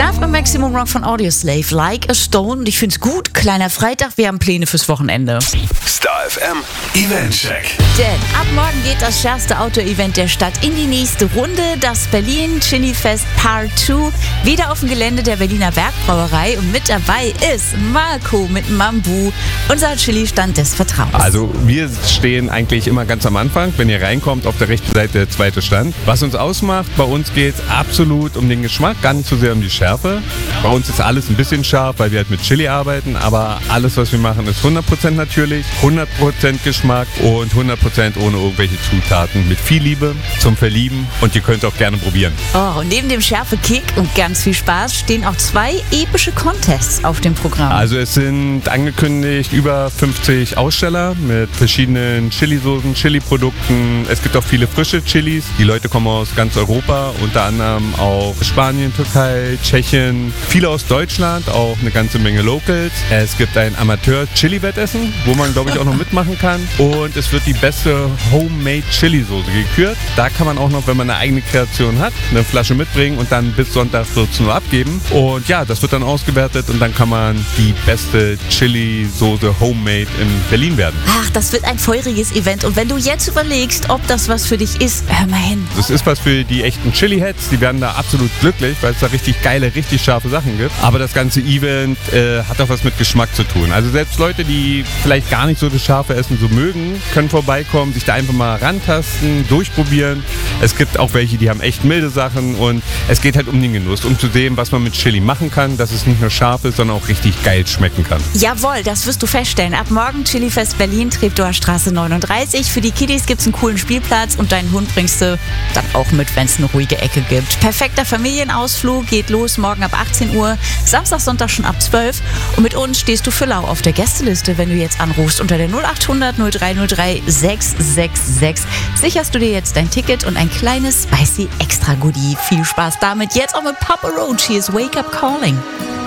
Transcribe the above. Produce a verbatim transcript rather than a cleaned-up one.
Start beim Maximum Rock von Audioslave, Like a Stone. Und ich find's gut, kleiner Freitag, wir haben Pläne fürs Wochenende. Star F M Eventcheck. Denn ab morgen geht das schärfste Outdoor-Event der Stadt in die nächste Runde. Das Berlin Chili Fest Part zwei. Wieder auf dem Gelände der Berliner Bergbrauerei. Und mit dabei ist Marco mit Mambu, unser Chili-Stand des Vertrauens. Also wir stehen eigentlich immer ganz am Anfang, wenn ihr reinkommt, auf der rechten Seite der zweite Stand. Was uns ausmacht, bei uns geht es absolut um den Geschmack, gar nicht so sehr um die Schärfe. Bei uns ist alles ein bisschen scharf, weil wir halt mit Chili arbeiten, aber alles, was wir machen, ist hundert Prozent natürlich, hundert Prozent Geschmack und hundert Prozent ohne irgendwelche Zutaten. Mit viel Liebe zum Verlieben und ihr könnt auch gerne probieren. Oh, und neben dem Schärfe-Kick und ganz viel Spaß stehen auch zwei epische Contests auf dem Programm. Also es sind angekündigt über fünfzig Aussteller mit verschiedenen Chilisoßen, Chili-Produkten. Es gibt auch viele frische Chilis. Die Leute kommen aus ganz Europa, unter anderem auch Spanien, Türkei, Tschechien, viele aus Deutschland, auch eine ganze Menge Locals. Es gibt ein Amateur-Chili-Wettessen, wo man, glaube ich, auch noch mitmachen kann. Und es wird die beste Homemade-Chili-Soße gekürt. Da kann man auch noch, wenn man eine eigene Kreation hat, eine Flasche mitbringen und dann bis Sonntag vierzehn Uhr abgeben. Und ja, das wird dann ausgewertet und dann kann man die beste Chili-Soße Homemade in Berlin werden. Ach, das wird ein feuriges Event. Und wenn du jetzt überlegst, ob das was für dich ist, hör mal hin. Das ist was für die echten Chili-Heads. Die werden da absolut glücklich, weil es da richtig geile, richtig scharfe Sachen gibt. Aber das ganze Event äh, hat auch was mit Geschmack zu tun. Also selbst Leute, die vielleicht gar nicht so das scharfe Essen so mögen, können vorbeikommen, sich da einfach mal rantasten, durchprobieren. Es gibt auch welche, die haben echt milde Sachen und es geht halt um den Genuss, um zu sehen, was man mit Chili machen kann, dass es nicht nur scharf ist, sondern auch richtig geil schmecken kann. Jawohl, das wirst du feststellen. Ab morgen Chili Fest Berlin, Treptower Straße neununddreißig. Für die Kiddies gibt es einen coolen Spielplatz und deinen Hund bringst du dann auch mit, wenn es eine ruhige Ecke gibt. Perfekter Familienausflug geht los morgen ab achtzehn Uhr, Samstag, Sonntag schon ab zwölf. Und mit uns stehst du für lau auf der Gästeliste, wenn du jetzt anrufst unter der null acht hundert null drei null drei sechs sechs sechs. Sicherst du dir jetzt dein Ticket und ein kleines spicy Extra-Goodie. Viel Spaß damit. Jetzt auch mit Papa Roach. Hier ist Wake Up Calling.